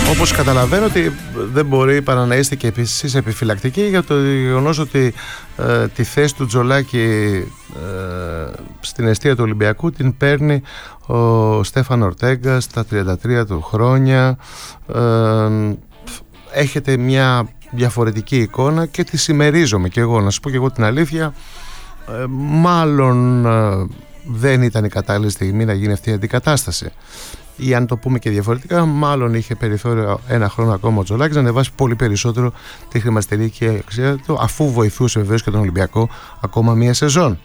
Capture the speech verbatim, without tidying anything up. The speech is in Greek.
Όπως καταλαβαίνω ότι δεν μπορεί παρά να είστε και εσείς επιφυλακτικοί για το γεγονός ότι ε, τη θέση του Τζολάκη ε, στην εστία του Ολυμπιακού την παίρνει ο Στέφαν Ορτέγκα στα τριάντα τρία του χρόνια. Ε, έχετε μια διαφορετική εικόνα και τη συμμερίζομαι και εγώ. Να σου πω και εγώ την αλήθεια, ε, μάλλον ε, δεν ήταν η κατάλληλη στιγμή να γίνει αυτή η αντικατάσταση. Ή αν το πούμε και διαφορετικά, μάλλον είχε περιθώριο ένα χρόνο ακόμα ο Τζολάκης να ανεβάσει πολύ περισσότερο τη χρηματιστηρική αξία του, αφού βοηθούσε βεβαίως και τον Ολυμπιακό ακόμα μία σεζόν.